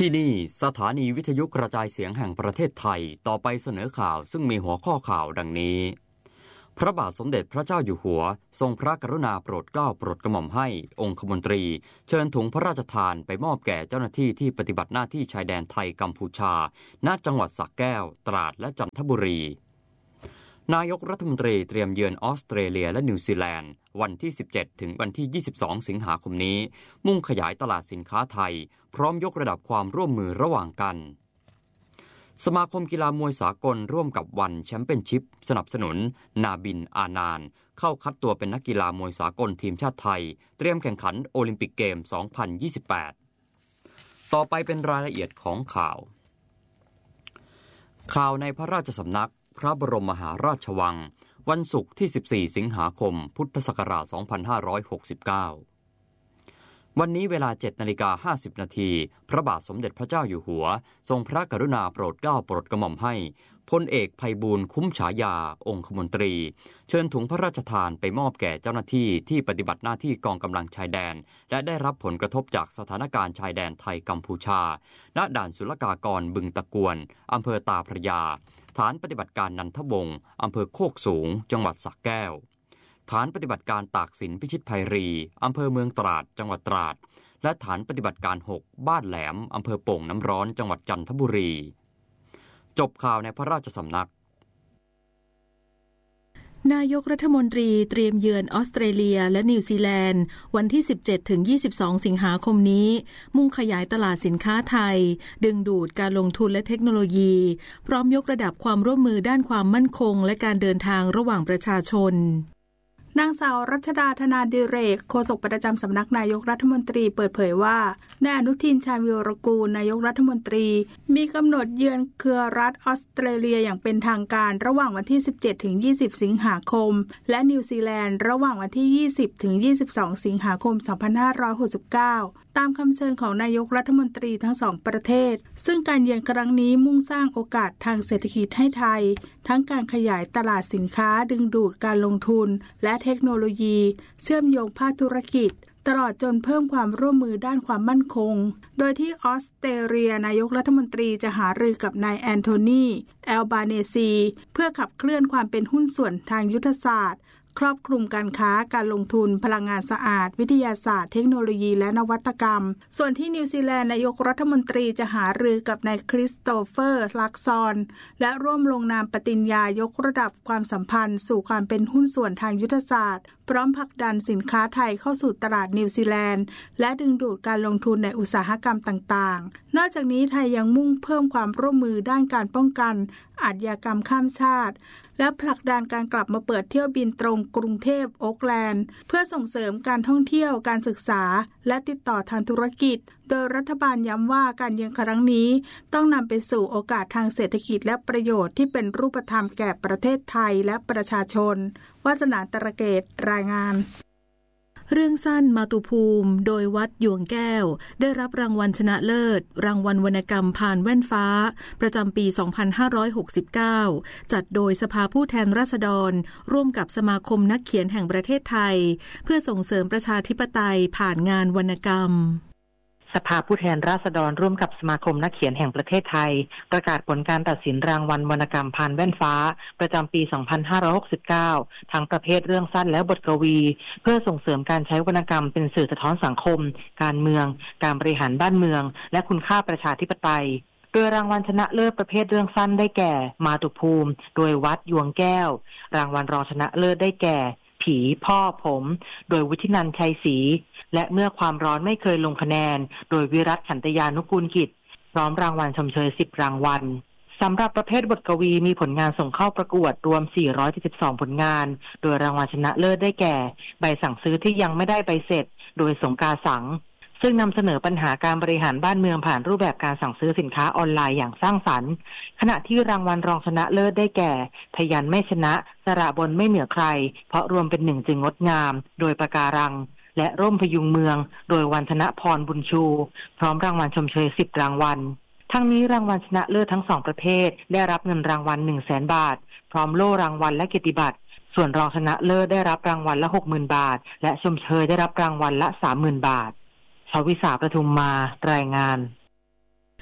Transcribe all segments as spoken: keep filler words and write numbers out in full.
ที่นี่สถานีวิทยุกระจายเสียงแห่งประเทศไทยต่อไปเสนอข่าวซึ่งมีหัวข้อข่าวดังนี้พระบาทสมเด็จพระเจ้าอยู่หัวทรงพระกรุณาโปรดเกล้าโปรดกระหม่อมให้องคมนตรีเชิญถุงพระราชทานไปมอบแก่เจ้าหน้าที่ที่ปฏิบัติหน้าที่ชายแดนไทยกัมพูชาณจังหวัดสระแก้วตราดและจันทบุรีนายกรัฐมนตรีเตรียมเยือนออสเตรเลียและนิวซีแลนด์วันที่สิบเจ็ดถึงวันที่ยี่สิบสองสิงหาคมนี้มุ่งขยายตลาดสินค้าไทยพร้อมยกระดับความร่วมมือระหว่างกันสมาคมกีฬามวยสากลร่วมกับวันแชมเปี้ยนชิพสนับสนุนนาบินอานานเข้าคัดตัวเป็นนักกีฬามวยสากลทีมชาติไทยเตรียมแข่งขันโอลิมปิกเกมสองพันยี่สิบแปดต่อไปเป็นรายละเอียดของข่าวข่าวในพระราชสำนักพระบรมมหาราชวังวันศุกร์ที่สิบสี่สิงหาคมพุทธศักราชสองพันห้าร้อยหกสิบเก้าวันนี้เวลา เจ็ดนาฬิกาห้าสิบนาทีพระบาทสมเด็จพระเจ้าอยู่หัวทรงพระกรุณาโปรดเกล้าโปรดกระหม่อมให้พลเอกไพบูลย์คุ้มฉายาองคมนตรีเชิญถุงพระราชทานไปมอบแก่เจ้าหน้าที่ที่ปฏิบัติหน้าที่กองกำลังชายแดนและได้รับผลกระทบจากสถานการณ์ชายแดนไทยกัมพูชาณด่านศุลกากรบึงตะกวนอำเภอตาพระยาฐานปฏิบัติการนันทวงศ์อำเภอโคกสูงจังหวัดสระแก้วฐานปฏิบัติการตากสินพิชิตภัยรีอำเภอเมืองตราดจังหวัดตราดและฐานปฏิบัติการหกบ้านแหลมอำเภอโป่งน้ำร้อนจังหวัดจันทบุรีจบข่าวในพระราชสำนักนายกรัฐมนตรีเตรียมเยือนออสเตรเลียและนิวซีแลนด์วันที่ สิบเจ็ดถึงยี่สิบสอง สิงหาคมนี้มุ่งขยายตลาดสินค้าไทยดึงดูดการลงทุนและเทคโนโลยีพร้อมยกระดับความร่วมมือด้านความมั่นคงและการเดินทางระหว่างประชาชนนางสาวรัชดาธนาดิเรกโฆษกประจำสำนักนายกรัฐมนตรีเปิดเผยว่านายอนุทินชาญวีรกูลนายกรัฐมนตรีมีกำหนดเยือนเครือรัฐออสเตรเลียอย่างเป็นทางการระหว่างวันที่ สิบเจ็ดถึงยี่สิบ สิงหาคมและนิวซีแลนด์ระหว่างวันที่ ยี่สิบถึงยี่สิบสอง สิงหาคม สองพันห้าร้อยหกสิบเก้าตามคำเชิญของนายกรัฐมนตรีทั้งสองประเทศซึ่งการเยือนครั้งนี้มุ่งสร้างโอกาสทางเศรษฐกิจให้ไทยทั้งการขยายตลาดสินค้าดึงดูดการลงทุนและเทคโนโลยีเชื่อมโยงภาคธุรกิจตลอดจนเพิ่มความร่วมมือด้านความมั่นคงโดยที่ออสเตรเลียนายกรัฐมนตรีจะหารือกับนายแอนโทนีแอลบาเนซีเพื่อขับเคลื่อนความเป็นหุ้นส่วนทางยุทธศาสตร์ครอบคลุมการค้าการลงทุนพลังงานสะอาดวิทยาศาสตร์เทคโนโลยีและนวัตกรรมส่วนที่นิวซีแลนด์นายกรัฐมนตรีจะหารือกับนายคริสโตเฟอร์ลักซอนและร่วมลงนามปฏิญญายกระดับความสัมพันธ์สู่ความเป็นหุ้นส่วนทางยุทธศาสตร์พร้อมผลักดันสินค้าไทยเข้าสู่ตลาดนิวซีแลนด์และดึงดูดการลงทุนในอุตสาหกรรมต่างๆนอกจากนี้ไทยยังมุ่งเพิ่มความร่วมมือด้านการป้องกันอาชญากรรมข้ามชาติและผลักดันการกลับมาเปิดเที่ยวบินตรงกรุงเทพโอ๊คแลนด์เพื่อส่งเสริมการท่องเที่ยวการศึกษาและติดต่อทางธุรกิจโดยรัฐบาลย้ำว่าการเยือนครั้งนี้ต้องนำไปสู่โอกาสทางเศรษฐกิจและประโยชน์ที่เป็นรูปธรรมแก่ประเทศไทยและประชาชนวาสนาตระเกตรายงานเรื่องสั้นมาตุภูมิโดยวัดหยวงแก้วได้รับรางวัลชนะเลิศรางวัลวรรณกรรมผ่านแว่นฟ้าประจำปี สองพันห้าร้อยหกสิบเก้า จัดโดยสภาผู้แทนราษฎรร่วมกับสมาคมนักเขียนแห่งประเทศไทยเพื่อส่งเสริมประชาธิปไตยผ่านงานวรรณกรรมสภาผู้แทนราษฎรร่วมกับสมาคมนักเขียนแห่งประเทศไทยประกาศผลการตัดสินรางวัลวรรณกรรมผ่านแว่นฟ้าประจำปี สองพันห้าร้อยหกสิบเก้า ทั้งประเภทเรื่องสั้นและบทกวีเพื่อส่งเสริมการใช้วรรณกรรมเป็นสื่อสะท้อนสังคมการเมืองการบริหารบ้านเมืองและคุณค่าประชาธิปไตยโดยรางวัลชนะเลิศประเภทเรื่องสั้นได้แก่มาตุภูมิโดยวัดหยวงแก้วรางวัลรองชนะเลิศได้แก่ผีพ่อผมโดยวุฒินันท์ชัยศรีและเมื่อความร้อนไม่เคยลงคะแนนโดยวิรัตขันตยานุกูลกิจพร้อมรางวัลชมเชยสิบรางวัลสำหรับประเภทบทกวีมีผลงานส่งเข้าประกวดรวมสี่ร้อยเจ็ดสิบสองผลงานโดยรางวัลชนะเลิศได้แก่ใบสั่งซื้อที่ยังไม่ได้ใบเสร็จโดยสงกาสังซึ่งนำเสนอปัญหาการบริหารบ้านเมืองผ่านรูปแบบการสั่งซื้อสินค้าออนไลน์อย่างสร้างสรรค์ขณะที่รางวัลรองชนะเลิศได้แก่ทยันไม่ชนะสระบนไม่เหนือใครเพราะรวมเป็นหนึ่งจึงงดงามโดยประการังและร่มพยุงเมืองโดยวันธนพรบุญชูพร้อมรางวัลชมเชยสิบรางวัลทั้งนี้รางวัลชนะเลิศทั้งสองประเภทได้รับเงินรางวัล หนึ่งแสน บาทพร้อมโล่รางวัลและเกียรติบัตรส่วนรองชนะเลิศได้รับรางวัลละ หกหมื่น บาทและชมเชยได้รับรางวัลละ สามหมื่น บาทชวิสาประทุมมารายงาน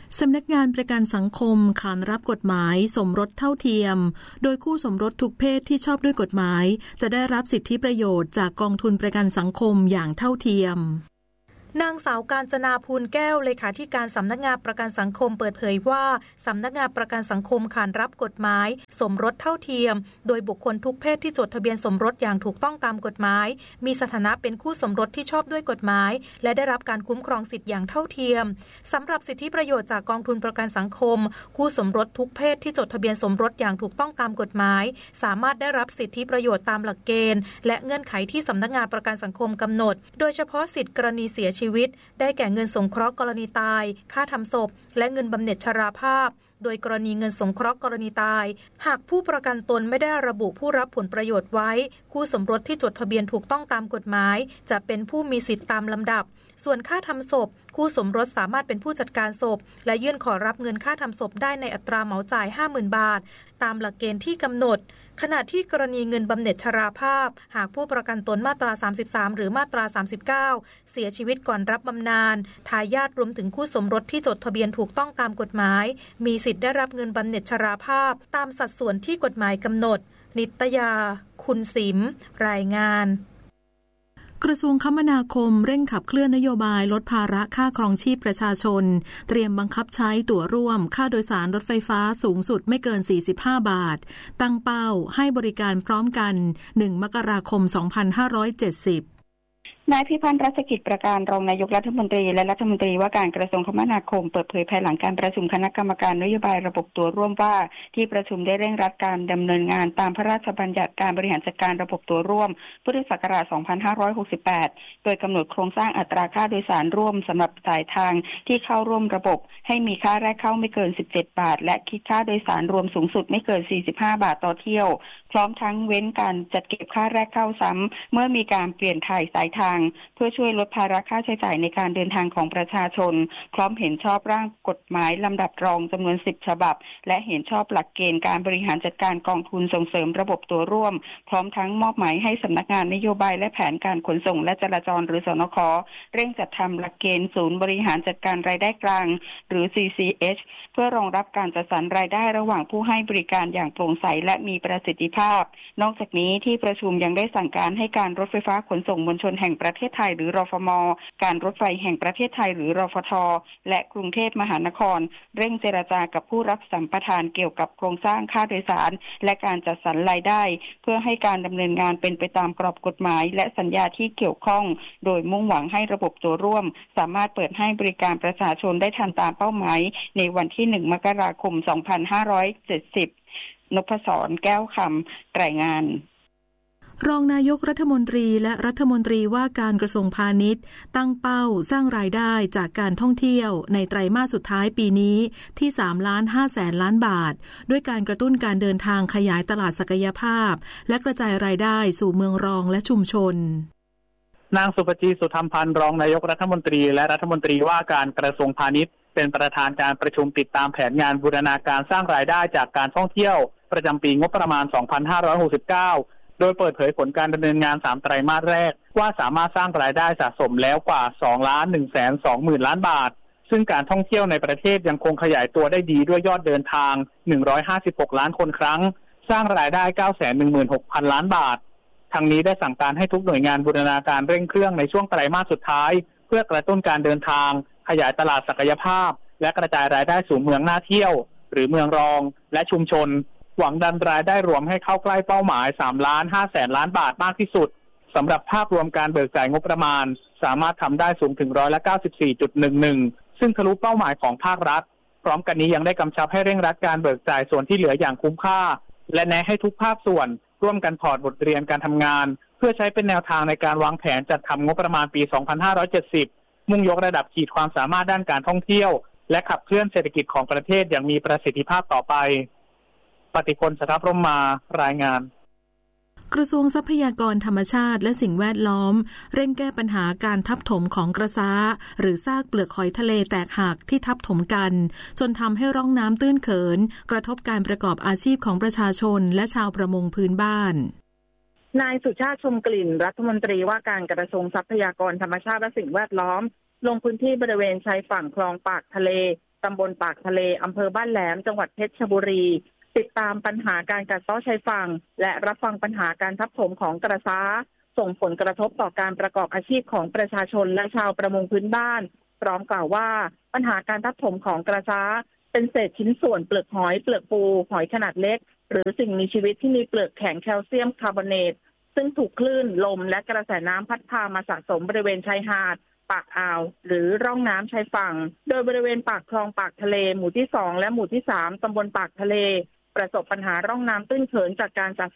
สำนักงานประกันสังคมขานรับกฎหมายสมรสเท่าเทียมโดยคู่สมรสทุกเพศที่ชอบด้วยกฎหมายจะได้รับสิทธิประโยชน์จากกองทุนประกันสังคมอย่างเท่าเทียมนางสาวกาญจนาภูลแก้วเลขาธิการสำนักงานประกันสังคมเปิดเผยว่าสำนักงานประกันสังคมขานรับกฎหมายสมรสเท่าเทียมโดยบุคคลทุกเพศที่จดทะเบียนสมรสอย่างถูกต้องตามกฎหมายมีสถานะเป็นคู่สมรสที่ชอบด้วยกฎหมายและได้รับการคุ้มครองสิทธิอย่างเท่าเทียมสำหรับสิทธิประโยชน์จากกองทุนประกันสังคมคู่สมรสทุกเพศที่จดทะเบียนสมรสอย่างถูกต้องตามกฎหมายสามารถได้รับสิทธิประโยชน์ตามหลักเกณฑ์และเงื่อนไขที่สำนักงานประกันสังคมกำหนดโดยเฉพาะสิทธิกรณีเสียชีวิตได้แก่เงินสงเคราะห์กรณีตายค่าทำศพและเงินบำเหน็จชราภาพโดยกรณีเงินสงเคราะห์กรณีตายหากผู้ประกันตนไม่ได้ระบุผู้รับผลประโยชน์ไว้คู่สมรสที่จดทะเบียนถูกต้องตามกฎหมายจะเป็นผู้มีสิทธิตามลำดับส่วนค่าทำศพคู่สมรสสามารถเป็นผู้จัดการศพและยื่นขอรับเงินค่าทำศพได้ในอัตราเหมาจ่าย ห้าหมื่น บาทตามหลักเกณฑ์ที่กำหนดขณะที่กรณีเงินบำเหน็จชราภาพหากผู้ประกันตนมาตราสามสิบสามหรือมาตราสามสิบเก้าเสียชีวิตก่อนรับบำนาญทายาทรวมถึงคู่สมรสที่จดทะเบียนถูกต้องตามกฎหมายมีสิทธิ์ได้รับเงินบำเหน็จชราภาพตามสัดส่วนที่กฎหมายกำหนดนิตยาคุณสิมรายงานกระทรวงคมนาคมเร่งขับเคลื่อนนโยบายลดภาระค่าครองชีพประชาชนเตรียมบังคับใช้ตั๋วร่วมค่าโดยสารรถไฟฟ้าสูงสุดไม่เกินสี่สิบห้าบาทตั้งเป้าให้บริการพร้อมกันหนึ่งมกราคมสองพันห้าร้อยเจ็ดสิบนายพิพันธ์รัชกิจประการรองนายกรัฐมนตรีและรัฐมนตรีว่าการกระทรวงคมนาคมเปิดเผยภายหลังการประชุมคณะกรรมการนโยบายระบบตั๋วร่วมว่าที่ประชุมได้เร่งรัดการดำเนินงานตามพระราชบัญญัติการบริหารจัดการระบบตั๋วร่วมพุทธศักราชสองพันห้าร้อยหกสิบแปดโดยกำหนดโครงสร้างอัตราค่าโดยสารร่วมสำหรับสายทางที่เข้าร่วมระบบให้มีค่าแรกเข้าไม่เกินสิบเจ็ดบาทและคิดค่าโดยสารรวมสูงสุดไม่เกินสี่สิบห้าบาทต่อเที่ยวพร้อมทั้งเว้นการจัดเก็บค่าแรกเข้าซ้ำเมื่อมีการเปลี่ยนถ่ายสายทางเพื่อช่วยลดภาระค่าใช้จ่ายในการเดินทางของประชาชนพร้อมเห็นชอบร่างกฎหมายลำดับรองจำนวนสิบฉบับและเห็นชอบหลักเกณฑ์การบริหารจัดการกองทุนส่งเสริมระบบตั๋วร่วมพร้อมทั้งมอบหมายให้สำนักงานนโยบายและแผนการขนส่งและจราจรหรือสนข.เร่งจัดทำหลักเกณฑ์ศูนย์บริหารจัดการรายได้กลางหรือ ซี ซี เอช เพื่อรองรับการจัดสรรรายได้ระหว่างผู้ให้บริการอย่างโปร่งใสและมีประสิทธิภาพนอกจากนี้ที่ประชุมยังได้สั่งการให้การรถไฟฟ้าขนส่งมวลชนแห่งประเทศไทยหรือรฟม.การรถไฟแห่งประเทศไทยหรือรฟท.และกรุงเทพมหานครเร่งเจรจากับผู้รับสัมปทานเกี่ยวกับโครงสร้างค่าโดยสารและการจัดสรรรายได้เพื่อให้การดำเนินงานเป็นไปตามกรอบกฎหมายและสัญญาที่เกี่ยวข้องโดยมุ่งหวังให้ระบบตั๋วร่วมสามารถเปิดให้บริการประชาชนได้ทันตามเป้าหมายในวันที่หนึ่งมกราคมสองพันห้าร้อยเจ็ดสิบนพศรแก้วคำรายงานรองนายกรัฐมนตรีและรัฐมนตรีว่าการกระทรวงพาณิชย์ตั้งเป้าสร้างรายได้จากการท่องเที่ยวในไตรมาสสุดท้ายปีนี้ที่สามล้านห้าแสนล้านบาทด้วยการกระตุ้นการเดินทางขยายตลาดศักยภาพและกระจายรายได้สู่เมืองรองและชุมชนนางสุภจีสุธรรมพันธ์รองนายกรัฐมนตรีและรัฐมนตรีว่าการกระทรวงพาณิชย์เป็นประธานการประชุมติดตามแผนงานบูรณาการสร้างรายได้จากการท่องเที่ยวประจำปีงบประมาณสองพันห้าร้อยหกสิบเก้าโดยเปิดเผยผลการดำเนินงานสามไตรมาสแรกว่าสามารถสร้างรายได้สะสมแล้วกว่าสองล้านหนึ่งแสนสองหมื่นล้านบาทซึ่งการท่องเที่ยวในประเทศยังคงขยายตัวได้ดีด้วยยอดเดินทางหนึ่งร้อยห้าสิบหกล้านคนครั้งสร้างรายได้ เก้าแสนหนึ่งหมื่นหกพันล้านบาททั้งนี้ได้สั่งการให้ทุกหน่วยงานบูรณาการเร่งเครื่องในช่วงไตรมาสสุดท้ายเพื่อกระตุ้นการเดินทางขยายตลาดศักยภาพและกระจายรายได้สู่เมืองน่าเที่ยวหรือเมืองรองและชุมชนหวังดันรายได้รวมให้เข้าใกล้เป้าหมายสามล้านห้าแสนล้านบาทมากที่สุดสำหรับภาพรวมการเบิกจ่ายงบประมาณสามารถทำได้สูงถึงร้อยละ เก้าสิบสี่จุดหนึ่งหนึ่ง ซึ่งทะลุเป้าหมายของภาครัฐพร้อมกันนี้ยังได้กำชับให้เร่งรัดการเบิกจ่ายส่วนที่เหลืออย่างคุ้มค่าและแนะให้ทุกภาคส่วนร่วมกันถอดบทเรียนการทำงานเพื่อใช้เป็นแนวทางในการวางแผนจัดทำงบประมาณปีสองพันห้าร้อยเจ็ดสิบมุ่งยกระดับขีดความสามารถด้านการท่องเที่ยวและขับเคลื่อนเศรษฐกิจของประเทศอย่างมีประสิทธิภาพต่อไปปฏิพล สทัพร่มมารายงานกระทรวงทรัพยากรธรรมชาติและสิ่งแวดล้อมเร่งแก้ปัญหาการทับถมของกระซ้าหรือซากเปลือกหอยทะเลแตกหักที่ทับถมกันจนทำให้ร่องน้ำตื้นเขินกระทบการประกอบอาชีพของประชาชนและชาวประมงพื้นบ้านนายสุชาติชมกลิ่นรัฐมนตรีว่าการกระทรวงทรัพยากรธรรมชาติและสิ่งแวดล้อมลงพื้นที่บริเวณชายฝั่งคลองปากทะเลตำบลปากทะเลอำเภอบ้านแหลมจังหวัดเพชรบุรีติดตามปัญหาการกัดเซาะชายฝั่งและรับฟังปัญหาการทับถมของกระซ้าส่งผลกระทบต่อการประกอบอาชีพของประชาชนและชาวประมงพื้นบ้านพร้อมกล่าวว่าปัญหาการทับถมของกระซ้าเป็นเศษชิ้นส่วนเปลือกหอยเปลือกปูหอยขนาดเล็กหรือสิ่งมีชีวิตที่มีเปลือกแข็งแคลเซียมคาร์บอเนตซึ่งถูกคลื่นลมและกระแสน้ำพัดพามาสะสมบริเวณชายหาดปากอ่าวหรือร่องน้ำชายฝั่งโดยบริเวณปากคลองปากทะเลหมู่ที่สองและหมู่ที่สามตำบลปากทะเลประสบปัญหาร่องน้ำตื้นเขินจากการสะ